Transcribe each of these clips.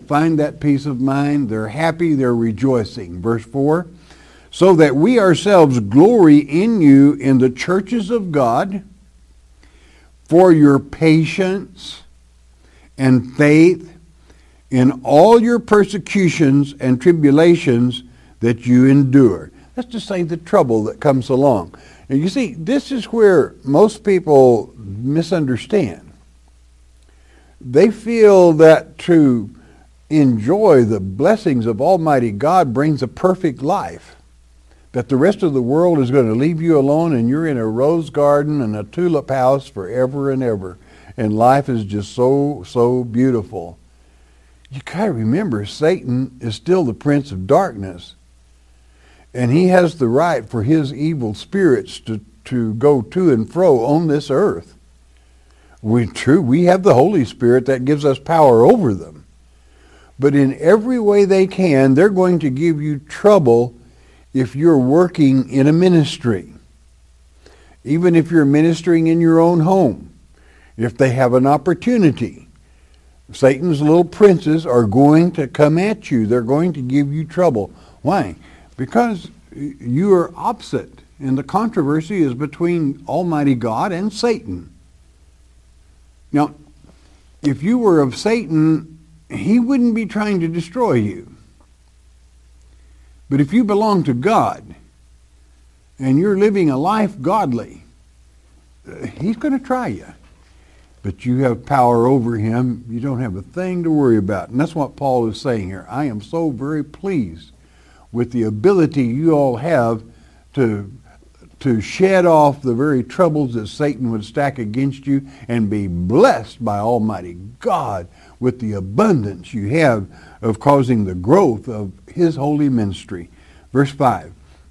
find that peace of mind. They're happy, they're rejoicing. Verse 4, so that we ourselves glory in you in the churches of God for your patience and faith in all your persecutions and tribulations that you endure. That's to say the trouble that comes along. And you see, this is where most people misunderstand. They feel that to enjoy the blessings of Almighty God brings a perfect life. That the rest of the world is going to leave you alone and you're in a rose garden and a tulip house forever and ever. And life is just so beautiful. You got to remember, Satan is still the prince of darkness. And he has the right for his evil spirits to go to and fro on this earth. We have the Holy Spirit that gives us power over them. But in every way they can, they're going to give you trouble if you're working in a ministry. Even if you're ministering in your own home. If they have an opportunity. Satan's little princes are going to come at you. They're going to give you trouble. Why? Because you are opposite, and the controversy is between Almighty God and Satan. Now, if you were of Satan, he wouldn't be trying to destroy you. But if you belong to God, and you're living a life godly, he's going to try you. But you have power over him. You don't have a thing to worry about. And that's what Paul is saying here. I am so very pleased with the ability you all have to shed off the very troubles that Satan would stack against you and be blessed by Almighty God with the abundance you have of causing the growth of his holy ministry. Verse 5,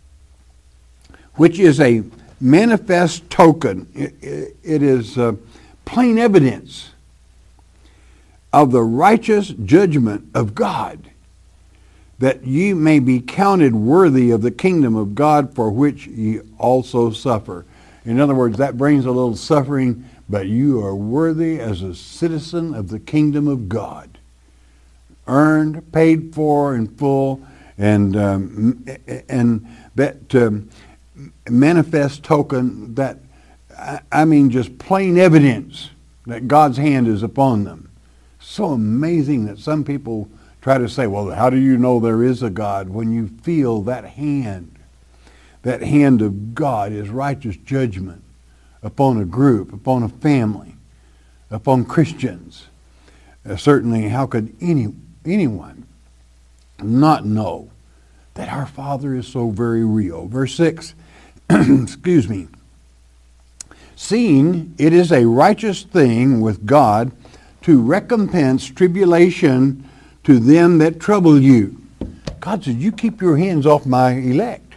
which is a manifest token. It is plain evidence of the righteous judgment of God, that ye may be counted worthy of the kingdom of God, for which ye also suffer. In other words, that brings a little suffering, but you are worthy as a citizen of the kingdom of God. Earned, paid for in full, and that manifest token, that, I mean, just plain evidence that God's hand is upon them. So amazing that some people try to say, well, how do you know there is a God? When you feel that hand of God, his righteous judgment upon a group, upon a family, upon Christians. Certainly, how could anyone not know that our Father is so very real? Verse 6, excuse me. Seeing it is a righteous thing with God to recompense tribulation to them that trouble you. God said, you keep your hands off my elect.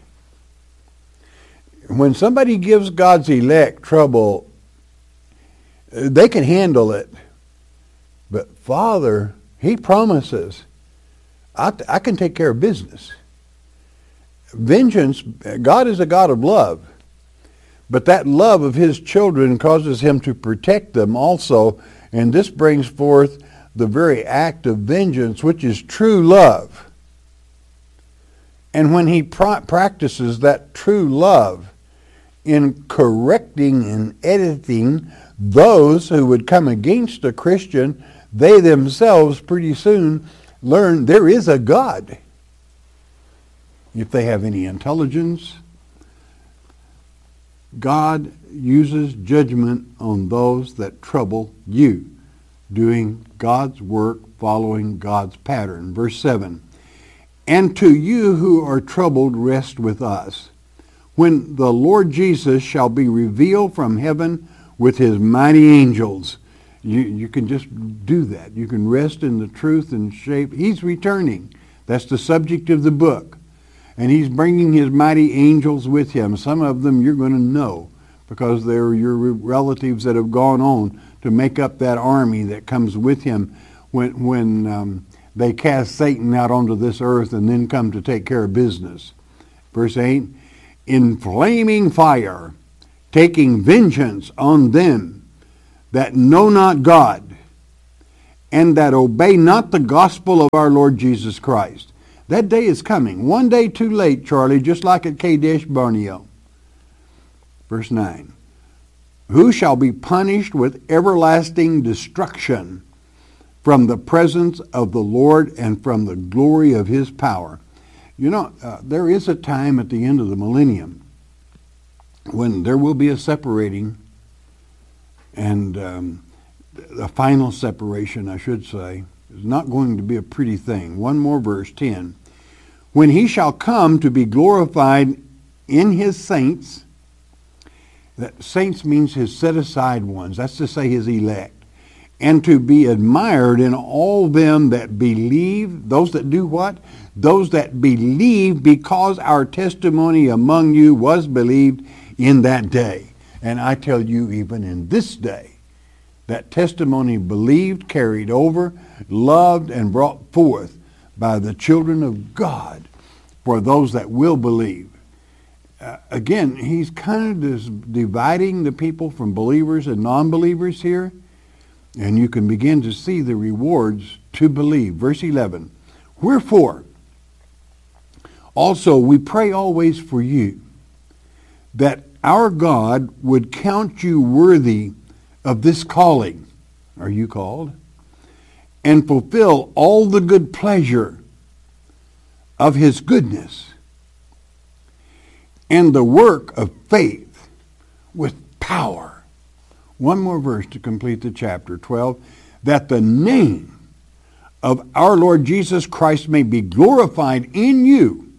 When somebody gives God's elect trouble, they can handle it. But Father, he promises, I can take care of business. Vengeance, God is a God of love. But that love of his children causes him to protect them also. And this brings forth the very act of vengeance, which is true love. And when he practices that true love in correcting and editing those who would come against a Christian, they themselves pretty soon learn there is a God. If they have any intelligence, God uses judgment on those that trouble you, doing God's work, following God's pattern. Verse 7, and to you who are troubled, rest with us, when the Lord Jesus shall be revealed from heaven with his mighty angels. You can just do that. You can rest in the truth and shape. He's returning. That's the subject of the book. And he's bringing his mighty angels with him. Some of them you're going to know because they're your relatives that have gone on to make up that army that comes with him when they cast Satan out onto this earth and then come to take care of business. Verse 8, in flaming fire, taking vengeance on them that know not God, and that obey not the gospel of our Lord Jesus Christ. That day is coming. One day too late, Charlie, just like at Kadesh Barnea. Verse 9. Who shall be punished with everlasting destruction from the presence of the Lord and from the glory of his power. You know, there is a time at the end of the millennium when there will be a separating, and the final separation, I should say, is not going to be a pretty thing. One more verse, 10. When he shall come to be glorified in his saints. That saints means his set-aside ones. That's to say his elect. And to be admired in all them that believe. Those that do what? Those that believe, because our testimony among you was believed in that day. And I tell you, even in this day, that testimony believed, carried over, loved, and brought forth by the children of God for those that will believe. Again, he's kind of dividing the people from believers and non-believers here. And you can begin to see the rewards to believe. Verse 11. Wherefore, also we pray always for you, that our God would count you worthy of this calling. Are you called? And fulfill all the good pleasure of his goodness, and the work of faith with power. One more verse to complete the chapter, 12. That the name of our Lord Jesus Christ may be glorified in you,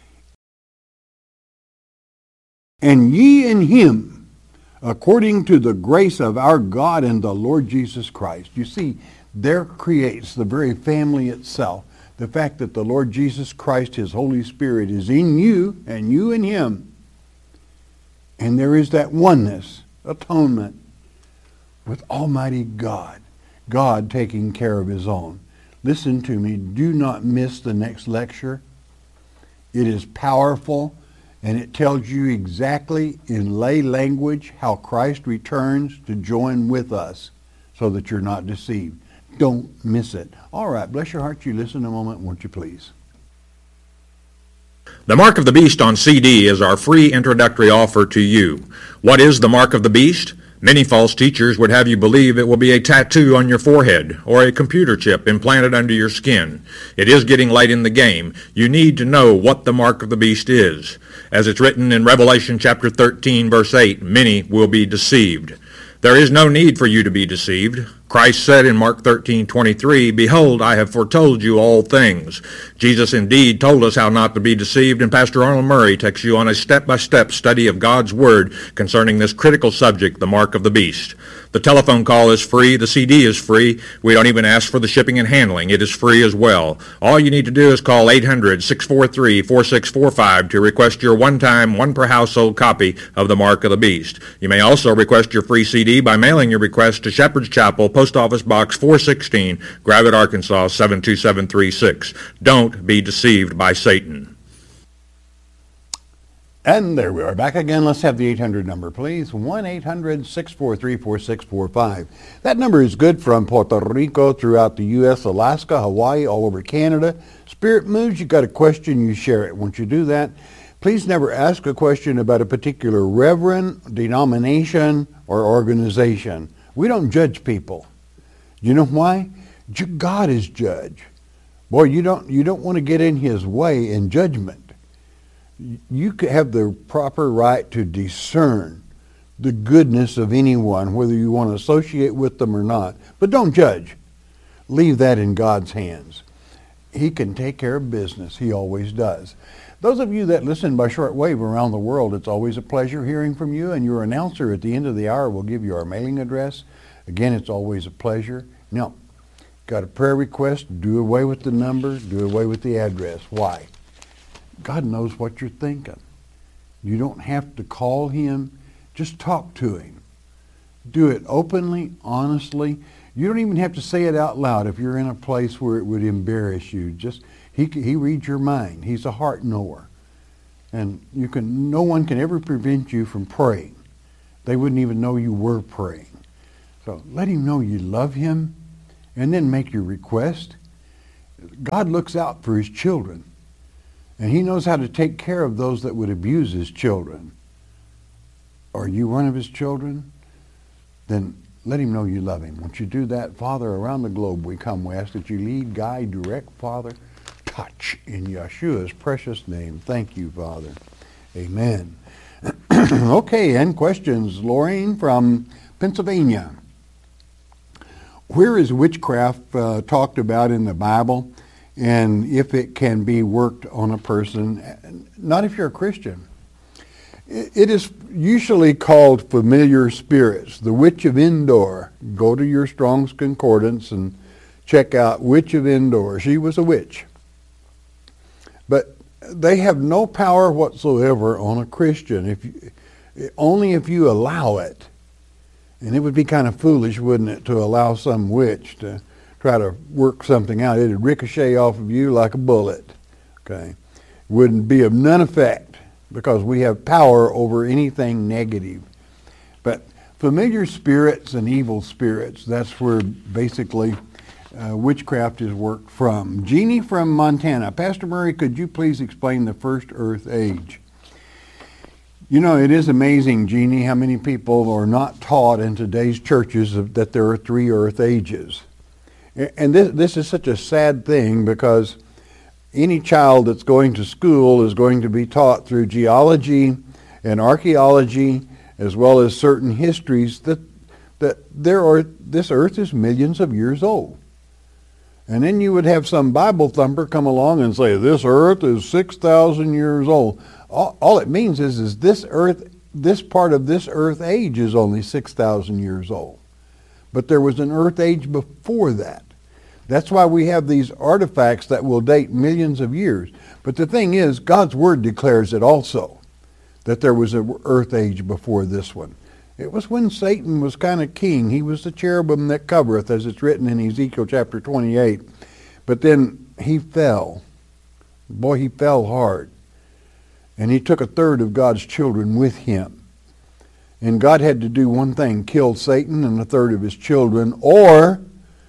and ye in him, according to the grace of our God and the Lord Jesus Christ. You see, there creates the very family itself. The fact that the Lord Jesus Christ, his Holy Spirit, is in you and you in him. And there is that oneness, atonement, with Almighty God. God taking care of his own. Listen to me. Do not miss the next lecture. It is powerful, and it tells you exactly in lay language how Christ returns to join with us so that you're not deceived. Don't miss it. All right, bless your heart. You listen a moment, won't you please? The Mark of the Beast on CD is our free introductory offer to you. What is the Mark of the Beast? Many false teachers would have you believe it will be a tattoo on your forehead or a computer chip implanted under your skin. It is getting late in the game. You need to know what the Mark of the Beast is. As it's written in Revelation chapter 13, verse 8, many will be deceived. There is no need for you to be deceived. Christ said in Mark 13:23, Behold, I have foretold you all things. Jesus indeed told us how not to be deceived, and Pastor Arnold Murray takes you on a step-by-step study of God's Word concerning this critical subject, the Mark of the Beast. The telephone call is free. The CD is free. We don't even ask for the shipping and handling. It is free as well. All you need to do is call 800-643-4645 to request your one-time, one-per-household copy of the Mark of the Beast. You may also request your free CD by mailing your request to Shepherd's Chapel, Post Office Box 416, Gravette, Arkansas 72736. Don't be deceived by Satan. And there we are, back again. Let's have the 800 number, please. 1-800-643-4645. That number is good from Puerto Rico, throughout the U.S., Alaska, Hawaii, all over Canada. Spirit moves, you got a question, you share it. Once you do that, please never ask a question about a particular reverend, denomination, or organization. We don't judge people. You know why? God is judge. Boy, you don't want to get in his way in judgment. You have the proper right to discern the goodness of anyone, whether you want to associate with them or not. But don't judge. Leave that in God's hands. He can take care of business. He always does. Those of you that listen by shortwave around the world, it's always a pleasure hearing from you, and your announcer at the end of the hour will give you our mailing address. Again, it's always a pleasure. Now, got a prayer request? Do away with the number. Do away with the address. Why? God knows what you're thinking. You don't have to call him. Just talk to him. Do it openly, honestly. You don't even have to say it out loud if you're in a place where it would embarrass you. Just he reads your mind. He's a heart knower. And no one can ever prevent you from praying. They wouldn't even know you were praying. So let him know you love him and then make your request. God looks out for his children, and he knows how to take care of those that would abuse his children. Are you one of his children? Then let him know you love him. Once you do that, Father, around the globe we come. We ask that you lead, guide, direct, Father. Touch in Yeshua's precious name. Thank you, Father. Amen. Okay, and questions. Lorraine from Pennsylvania. Where is witchcraft talked about in the Bible, and if it can be worked on a person? Not if you're a Christian. It is usually called familiar spirits. The Witch of Endor. Go to your Strong's Concordance and check out Witch of Endor. She was a witch. But they have no power whatsoever on a Christian, only if you allow it. And it would be kind of foolish, wouldn't it, to allow some witch to try to work something out. It would ricochet off of you like a bullet. Okay, wouldn't be of none effect, because we have power over anything negative. But familiar spirits and evil spirits, that's where basically witchcraft is worked from. Jeannie from Montana. Pastor Murray, could you please explain the first earth age? You know, it is amazing, Jeannie, how many people are not taught in today's churches that there are 3 earth ages. And this is such a sad thing, because any child that's going to school is going to be taught through geology and archaeology, as well as certain histories, that this earth is millions of years old. And then you would have some Bible thumper come along and say, this earth is 6,000 years old. All it means is this earth, this part of this earth age is only 6,000 years old. But there was an earth age before that. That's why we have these artifacts that will date millions of years. But the thing is, God's Word declares it also, that there was an earth age before this one. It was when Satan was kind of king. He was the cherubim that covereth, as it's written in Ezekiel chapter 28. But then he fell. Boy, he fell hard. And he took 1/3 of God's children with him. And God had to do one thing, kill Satan and 1/3 of his children, or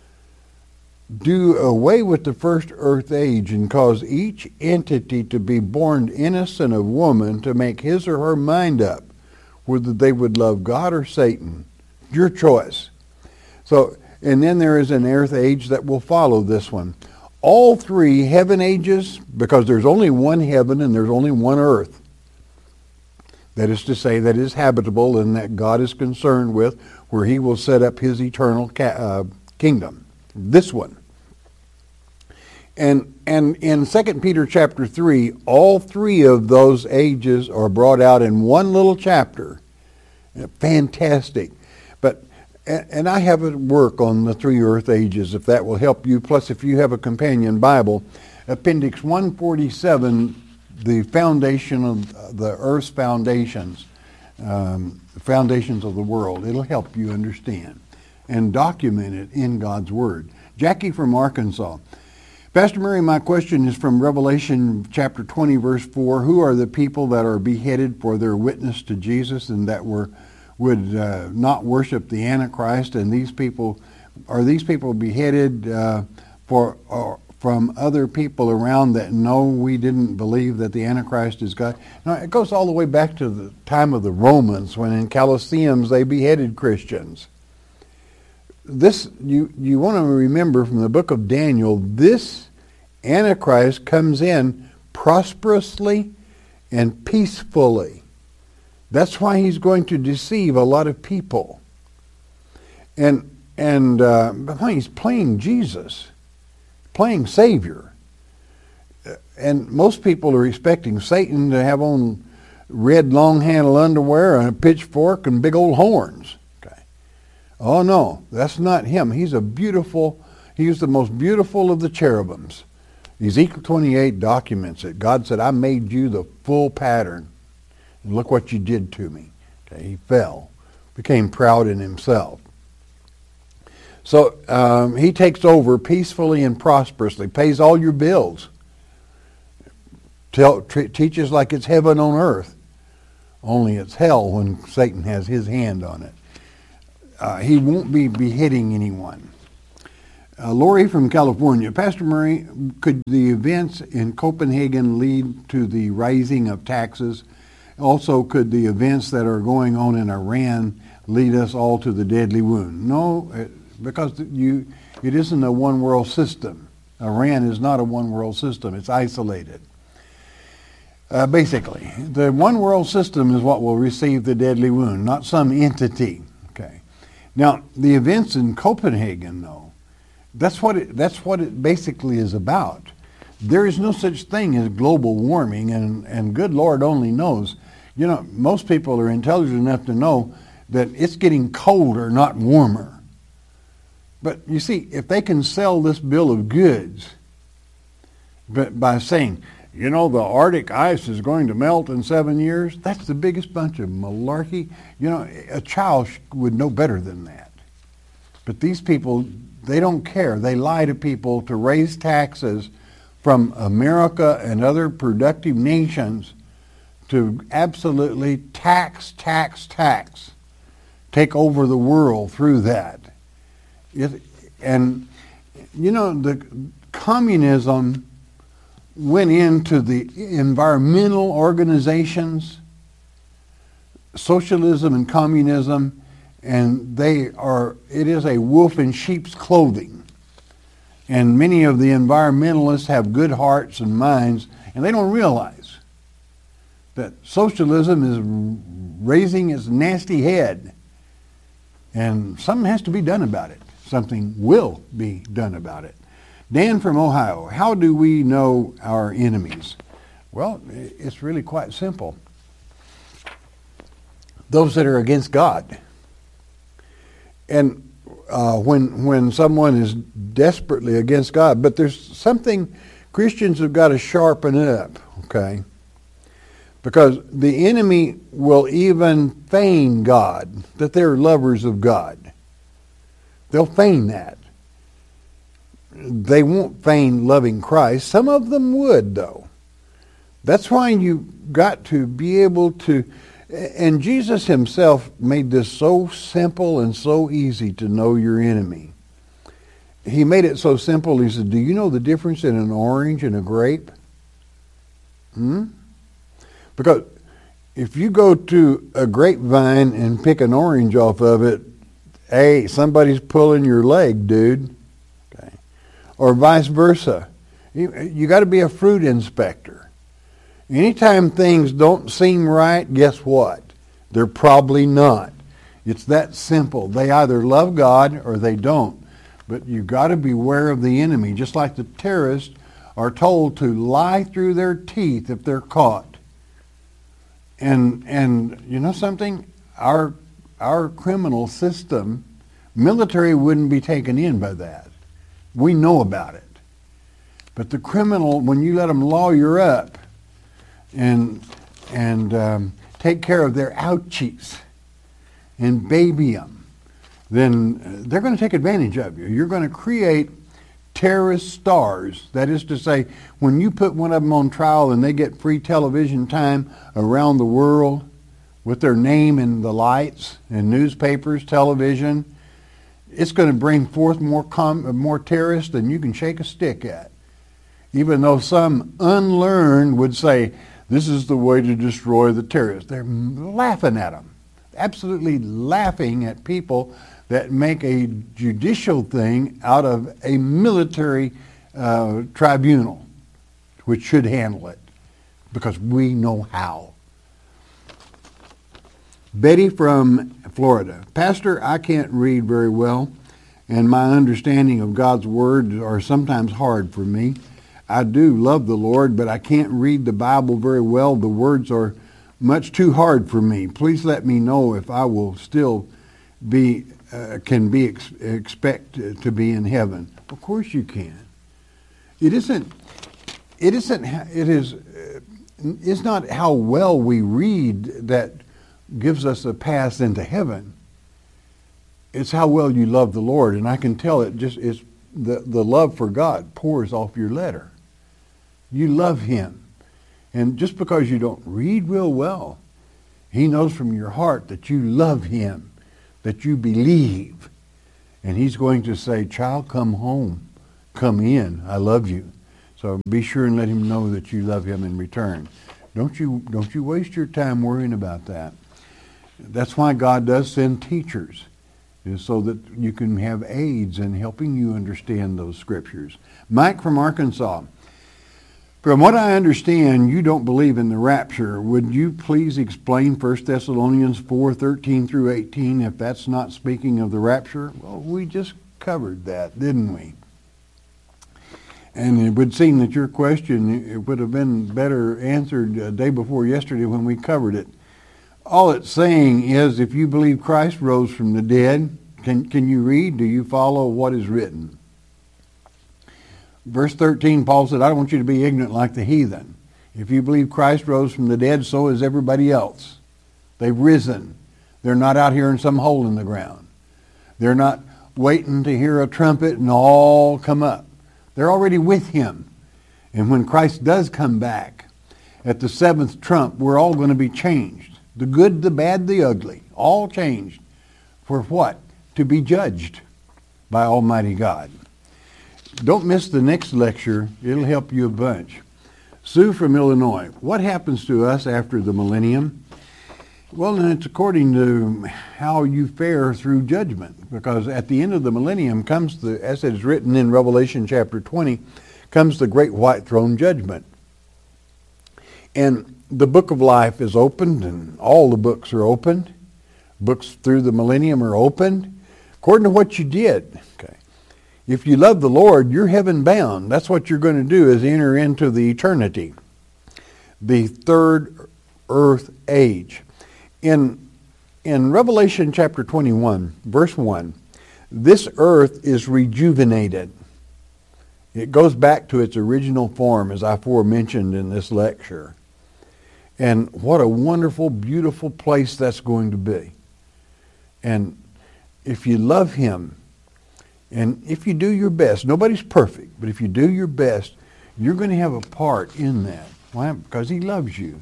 do away with the first earth age and cause each entity to be born innocent of woman to make his or her mind up whether they would love God or Satan. Your choice. So, and then there is an earth age that will follow this one. All 3 heaven ages, because there's only one heaven and there's only one earth. That is to say, that is habitable and that God is concerned with, where he will set up his eternal kingdom. This one. And in 2 Peter chapter 3, all 3 of those ages are brought out in one little chapter. Fantastic. And I have a work on the 3 earth ages, if that will help you. Plus, if you have a companion Bible, Appendix 147, the foundation of the earth's foundations, foundations of the world. It'll help you understand and document it in God's Word. Jackie from Arkansas. Pastor Murray, my question is from Revelation chapter 20, verse 4. Who are the people that are beheaded for their witness to Jesus and that would not worship the Antichrist? And these people, are these people beheaded from other people around that know we didn't believe that the Antichrist is God? Now, it goes all the way back to the time of the Romans, when in Colosseums they beheaded Christians. This, you want to remember from the book of Daniel, this Antichrist comes in prosperously and peacefully. That's why he's going to deceive a lot of people. And he's playing Jesus, playing Savior. And most people are expecting Satan to have on red long-handled underwear and a pitchfork and big old horns. Oh no, that's not him. He's the most beautiful of the cherubims. Ezekiel 28 documents it. God said, I made you the full pattern. And look what you did to me. Okay, he fell, became proud in himself. So he takes over peacefully and prosperously, pays all your bills, teaches like it's heaven on earth. Only it's hell when Satan has his hand on it. He won't be beheading anyone. Lori from California. Pastor Murray, could the events in Copenhagen lead to the raising of taxes? Also, could the events that are going on in Iran lead us all to the deadly wound? No, because it isn't a one-world system. Iran is not a one-world system. It's isolated. Basically, the one-world system is what will receive the deadly wound, not some entity. Okay. Now, the events in Copenhagen, though, that's what it basically is about. There is no such thing as global warming, and good Lord only knows. You know, most people are intelligent enough to know that it's getting colder, not warmer. But you see, if they can sell this bill of goods by saying, you know, the Arctic ice is going to melt in 7 years, that's the biggest bunch of malarkey. You know, a child would know better than that. But these people, they don't care. They lie to people to raise taxes from America and other productive nations to absolutely tax, take over the world through that. And, you know, the communism went into the environmental organizations, socialism and communism, and it is a wolf in sheep's clothing. And many of the environmentalists have good hearts and minds, and they don't realize that socialism is raising its nasty head. And something has to be done about it. Something will be done about it. Dan from Ohio, how do we know our enemies? Well, it's really quite simple. Those that are against God. And when someone is desperately against God, but there's something Christians have got to sharpen up, okay? Because the enemy will even feign God, that they're lovers of God. They'll feign that. They won't feign loving Christ. Some of them would, though. That's why you got to be able to. And Jesus himself made this so simple and so easy to know your enemy. He made it so simple, he said, do you know the difference in an orange and a grape? Because if you go to a grapevine and pick an orange off of it, hey, somebody's pulling your leg, dude. Okay. Or vice versa. You got to be a fruit inspector. Anytime things don't seem right, guess what? They're probably not. It's that simple. They either love God or they don't. But you've got to beware of the enemy, just like the terrorists are told to lie through their teeth if they're caught. And you know something? Our criminal system, military wouldn't be taken in by that. We know about it. But the criminal, when you let them lawyer up, and take care of their ouchies and baby them, then they're going to take advantage of you. You're going to create terrorist stars. That is to say, when you put one of them on trial and they get free television time around the world with their name in the lights and newspapers, television, it's going to bring forth more terrorists than you can shake a stick at. Even though some unlearned would say, this is the way to destroy the terrorists. They're laughing at them, absolutely laughing at people that make a judicial thing out of a military tribunal, which should handle it, because we know how. Betty from Florida. Pastor, I can't read very well, and my understanding of God's Word are sometimes hard for me. I do love the Lord, but I can't read the Bible very well. The words are much too hard for me. Please let me know if I will still expect to be in heaven. Of course you can. It's not how well we read that gives us a pass into heaven. It's how well you love the Lord, and I can tell it's the love for God pours off your letter. You love him. And just because you don't read real well, he knows from your heart that you love him, that you believe. And he's going to say, child, come home. Come in. I love you. So be sure and let him know that you love him in return. Don't you waste your time worrying about that. That's why God does send teachers, is so that you can have aids in helping you understand those scriptures. Mike from Arkansas. From what I understand, you don't believe in the rapture. Would you please explain 1 Thessalonians 4:13 through 18, if that's not speaking of the rapture? Well, we just covered that, didn't we? And it would seem that your question, it would have been better answered a day before yesterday when we covered it. All it's saying is, if you believe Christ rose from the dead, can you read? Do you follow what is written? Verse 13, Paul said, I don't want you to be ignorant like the heathen. If you believe Christ rose from the dead, so is everybody else. They've risen. They're not out here in some hole in the ground. They're not waiting to hear a trumpet and all come up. They're already with him. And when Christ does come back, at the seventh trump, we're all going to be changed. The good, the bad, the ugly, all changed. For what? To be judged by Almighty God. Don't miss the next lecture. It'll help you a bunch. Sue from Illinois. What happens to us after the millennium? Well, then it's according to how you fare through judgment. Because at the end of the millennium comes as it is written in Revelation chapter 20, comes the great white throne judgment. And the book of life is opened, and all the books are opened. Books through the millennium are opened according to what you did. Okay. If you love the Lord, you're heaven bound. That's what you're going to do, is enter into the eternity, the third earth age. In Revelation chapter 21, verse 1, this earth is rejuvenated. It goes back to its original form, as I aforementioned in this lecture. And what a wonderful, beautiful place that's going to be. And if you love him, and if you do your best, nobody's perfect, but if you do your best, you're going to have a part in that. Why? Because he loves you.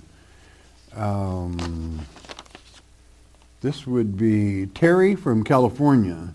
This would be Terry from California.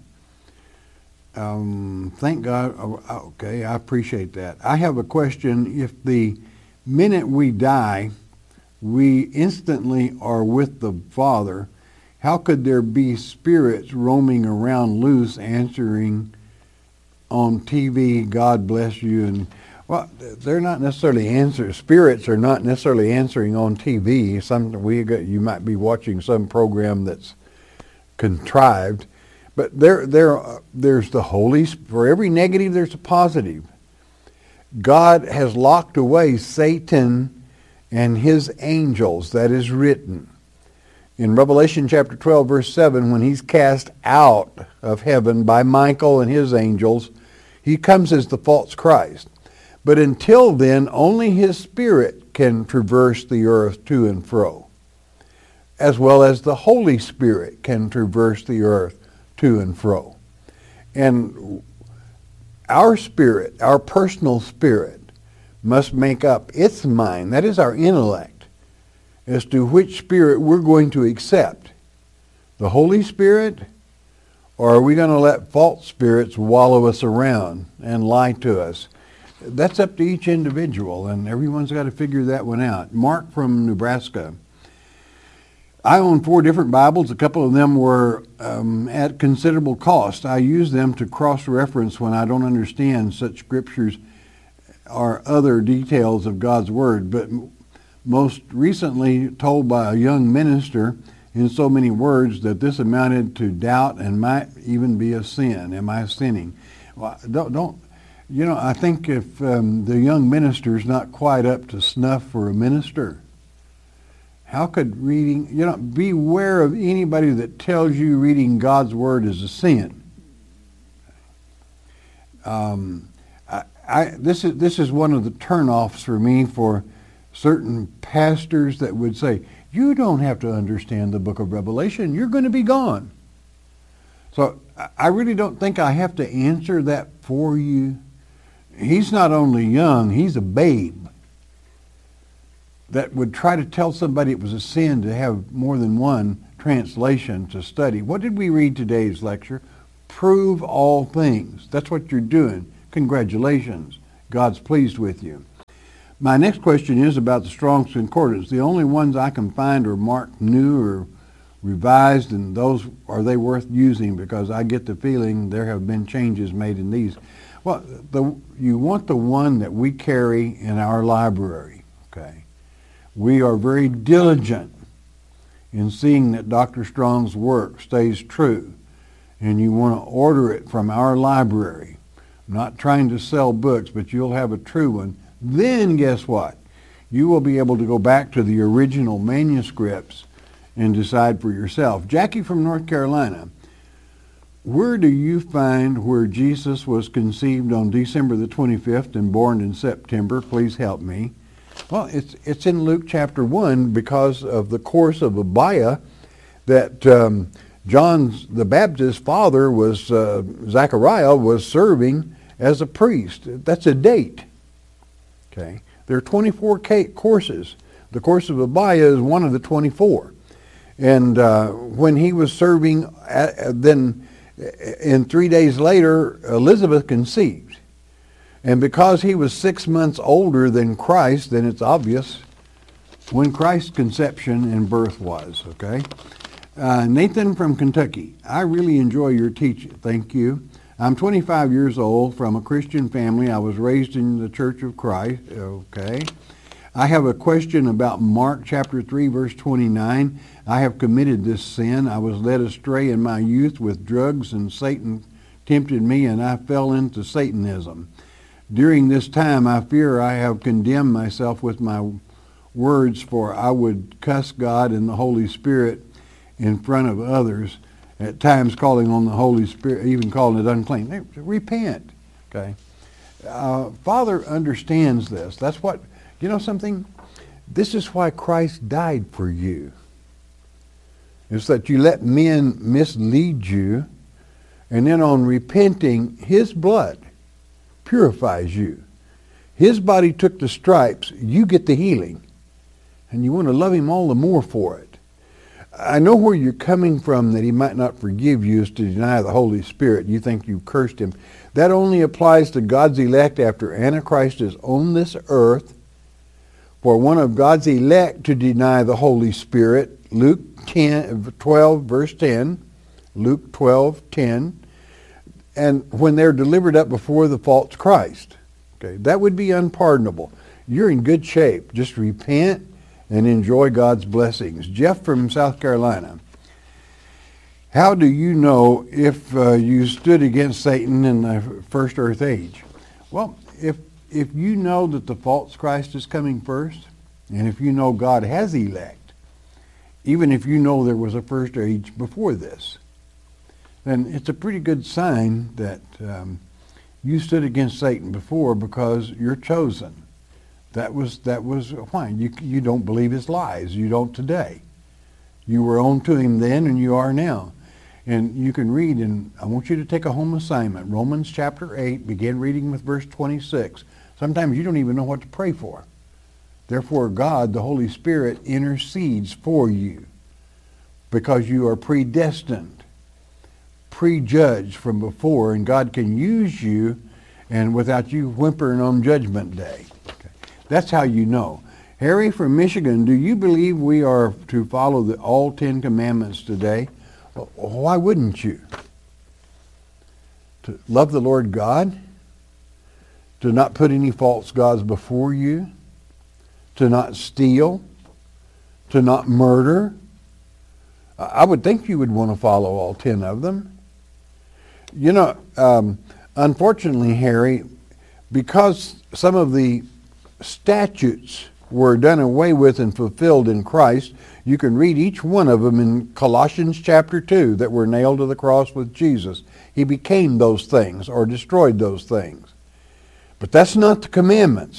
Thank God. Okay, I appreciate that. I have a question. If the minute we die, we instantly are with the Father, how could there be spirits roaming around loose answering on TV, God bless you? And well, they're not necessarily answering. Spirits are not necessarily answering on TV. You might be watching some program that's contrived, but there's the Holy. For every negative, there's a positive. God has locked away Satan and his angels. That is written in Revelation chapter 12, verse 7. When he's cast out of heaven by Michael and his angels, he comes as the false Christ. But until then, only his spirit can traverse the earth to and fro, as well as the Holy Spirit can traverse the earth to and fro. And our spirit, our personal spirit, must make up its mind, that is our intellect, as to which spirit we're going to accept. The Holy Spirit, or are we going to let false spirits wallow us around and lie to us? That's up to each individual, and everyone's got to figure that one out. Mark from Nebraska. I own 4 different Bibles. A couple of them were at considerable cost. I use them to cross-reference when I don't understand such scriptures or other details of God's Word. But most recently told by a young minister in so many words that this amounted to doubt and might even be a sin. Am I sinning? Well, I think if the young minister's not quite up to snuff for a minister, how could reading, beware of anybody that tells you reading God's Word is a sin. This is one of the turnoffs for me for certain pastors that would say, you don't have to understand the book of Revelation. You're going to be gone. So I really don't think I have to answer that for you. He's not only young, he's a babe that would try to tell somebody it was a sin to have more than one translation to study. What did we read today's lecture? prove all things. That's what you're doing. Congratulations. God's pleased with you. My next question is about the Strong's Concordance. The only ones I can find are marked new or revised, and those, are they worth using? Because I get the feeling there have been changes made in these. Well, you want the one that we carry in our library, okay? We are very diligent in seeing that Dr. Strong's work stays true, and you want to order it from our library. I'm not trying to sell books, but you'll have a true one. Then guess what? You will be able to go back to the original manuscripts and decide for yourself. Jackie from North Carolina, where do you find where Jesus was conceived on December the 25th and born in September? Please help me. Well, it's in Luke chapter 1 because of the course of Abiah that John the Baptist's father was, Zechariah, was serving as a priest. That's a date. Okay, there are 24 courses. The course of Abiah is one of the 24. And when he was serving, then in 3 days later, Elizabeth conceived. And because he was 6 months older than Christ, then it's obvious when Christ's conception and birth was, okay? Nathan from Kentucky, I really enjoy your teaching. Thank you. I'm 25 years old from a Christian family. I was raised in the Church of Christ. Okay. I have a question about Mark chapter 3, verse 29. I have committed this sin. I was led astray in my youth with drugs, and Satan tempted me, and I fell into Satanism. During this time, I fear I have condemned myself with my words, for I would cuss God and the Holy Spirit in front of others, at times calling on the Holy Spirit, even calling it unclean. Repent, okay? Father understands this. That's what, you know something? This is why Christ died for you. It's that you let men mislead you, and then on repenting, his blood purifies you. His body took the stripes, you get the healing. And you want to love him all the more for it. I know where you're coming from, that he might not forgive you is to deny the Holy Spirit. You think you cursed him. That only applies to God's elect after Antichrist is on this earth. For one of God's elect to deny the Holy Spirit, Luke 12, verse 10, Luke 12:10, and when they're delivered up before the false Christ. Okay, that would be unpardonable. You're in good shape. Just repent and enjoy God's blessings. Jeff from South Carolina. How do you know if you stood against Satan in the first earth age? Well, if you know that the false Christ is coming first, and if you know God has elect, even if you know there was a first age before this, then it's a pretty good sign that you stood against Satan before, because you're chosen. That was why. You don't believe his lies. You don't today. You were on to him then, and you are now. And you can read, and I want you to take a home assignment. Romans chapter 8, begin reading with verse 26. Sometimes you don't even know what to pray for. Therefore, God, the Holy Spirit, intercedes for you, because you are predestined, prejudged from before, and God can use you, and without you whimpering on Judgment Day. That's how you know. Harry from Michigan, do you believe we are to follow all 10 commandments today? Well, why wouldn't you? To love the Lord God, to not put any false gods before you, to not steal, to not murder. I would think you would want to follow all 10 of them. You know, unfortunately, Harry, because some of the statutes were done away with and fulfilled in Christ, you can read each one of them in Colossians chapter 2 that were nailed to the cross with Jesus. He became those things or destroyed those things. But that's not the commandments.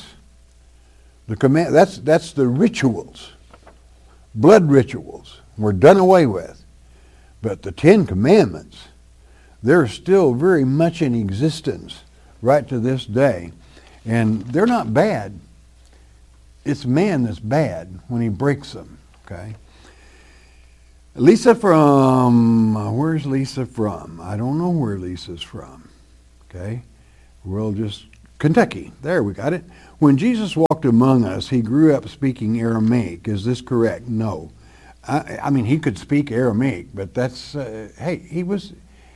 That's the rituals. Blood rituals were done away with. But the 10 commandments, they're still very much in existence right to this day. And they're not bad. It's man that's bad when he breaks them, okay? Lisa from, where's Lisa from? I don't know where Lisa's from. Okay, we'll just, Kentucky. There, we got it. When Jesus walked among us, he grew up speaking Aramaic. Is this correct? No. I mean, he could speak Aramaic, but that's, hey, he was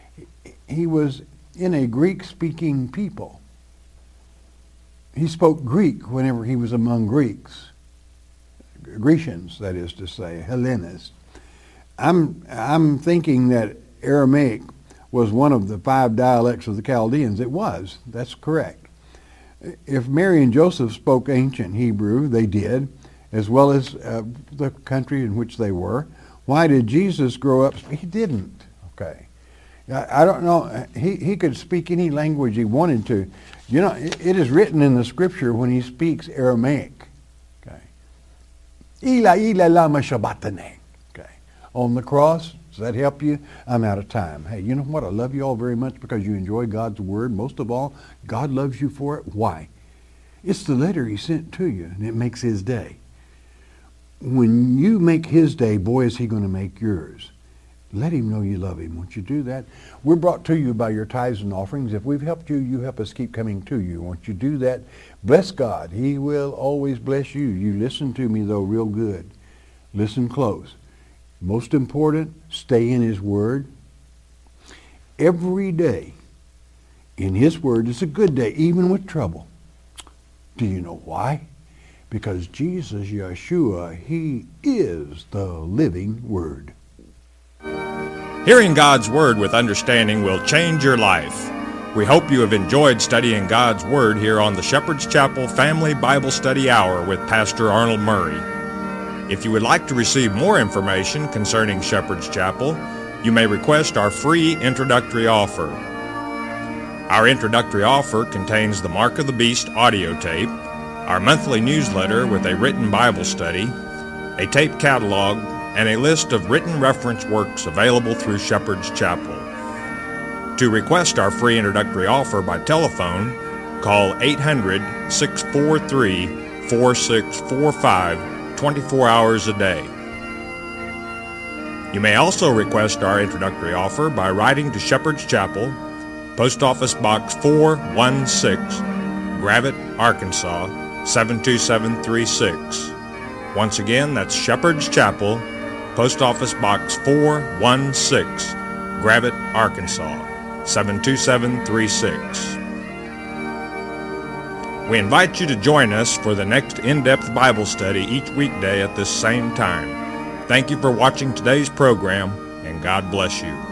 in a Greek-speaking people. He spoke Greek whenever he was among Greeks. Grecians, that is to say, Hellenists. I'm thinking that Aramaic was one of the 5 dialects of the Chaldeans. It was. That's correct. If Mary and Joseph spoke ancient Hebrew, they did, as well as the country in which they were. Why did Jesus grow up? He didn't. Okay. I don't know. He could speak any language he wanted to. You know, it is written in the scripture when he speaks Aramaic. Okay. Ila lama shabatane. Okay. On the cross, does that help you? I'm out of time. Hey, you know what? I love you all very much because you enjoy God's word. Most of all, God loves you for it. Why? It's the letter he sent to you, and it makes his day. When you make his day, boy, is he going to make yours. Let him know you love him. Won't you do that? We're brought to you by your tithes and offerings. If we've helped you, you help us keep coming to you. Won't you do that? Bless God. He will always bless you. You listen to me, though, real good. Listen close. Most important, stay in his word. Every day in his word is a good day, even with trouble. Do you know why? Because Jesus, Yeshua, he is the living word. Hearing God's Word with understanding will change your life. We hope you have enjoyed studying God's Word here on the Shepherd's Chapel Family Bible Study Hour with Pastor Arnold Murray. If you would like to receive more information concerning Shepherd's Chapel, you may request our free introductory offer. Our introductory offer contains the Mark of the Beast audio tape, our monthly newsletter with a written Bible study, a tape catalog, and a list of written reference works available through Shepherd's Chapel. To request our free introductory offer by telephone, call 800-643-4645 24 hours a day. You may also request our introductory offer by writing to Shepherd's Chapel, Post Office Box 416, Gravette, Arkansas 72736. Once again, that's Shepherd's Chapel, Post Office Box 416, Gravette, Arkansas 72736. We invite you to join us for the next in-depth Bible study each weekday at this same time. Thank you for watching today's program, and God bless you.